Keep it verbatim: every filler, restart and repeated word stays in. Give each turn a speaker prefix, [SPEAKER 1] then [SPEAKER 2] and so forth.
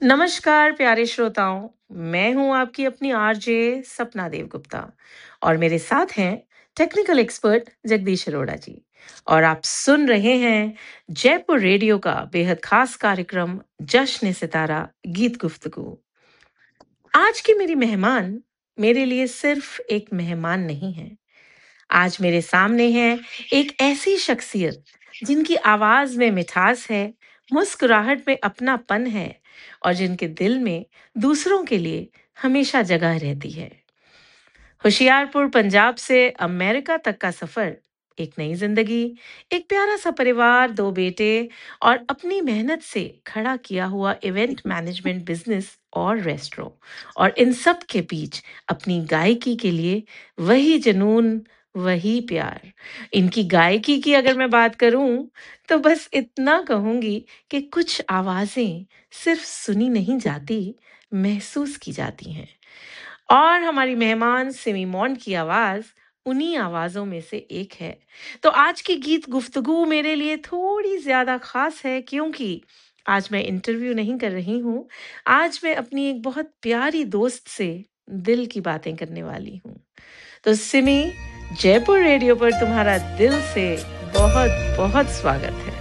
[SPEAKER 1] नमस्कार प्यारे श्रोताओं, मैं हूं आपकी अपनी आरजे सपना देव गुप्ता और मेरे साथ हैं टेक्निकल एक्सपर्ट जगदीश अरोड़ा जी। और आप सुन रहे हैं जयपुर रेडियो का बेहद खास कार्यक्रम जश्न सितारा गीत गुफ्तगू। आज की मेरी मेहमान मेरे लिए सिर्फ एक मेहमान नहीं है। आज मेरे सामने है एक ऐसी शख्सियत जिनकी आवाज में मिठास है, मुस्कुराहट में अपनापन है और जिनके दिल में दूसरों के लिए हमेशा जगह रहती है। होशियारपुर पंजाब से अमेरिका तक का सफर, एक नई जिंदगी, एक प्यारा सा परिवार, दो बेटे और अपनी मेहनत से खड़ा किया हुआ इवेंट मैनेजमेंट बिजनेस और रेस्टोरेंट, और इन सब के बीच अपनी गायकी के लिए वही जुनून, वही प्यार। इनकी गायकी की अगर मैं बात करूं तो बस इतना कहूंगी कि कुछ आवाजें सिर्फ सुनी नहीं जाती, महसूस की जाती हैं। और हमारी मेहमान सिमी मॉन की आवाज उन्हीं आवाजों में से एक है। तो आज की गीत गुफ्तगू मेरे लिए थोड़ी ज्यादा खास है, क्योंकि आज मैं इंटरव्यू नहीं कर रही हूँ। आज मैं अपनी एक बहुत प्यारी दोस्त से दिल की बातें करने वाली हूँ। तो सिमी, जयपुर रेडियो पर तुम्हारा दिल से बहुत बहुत स्वागत है।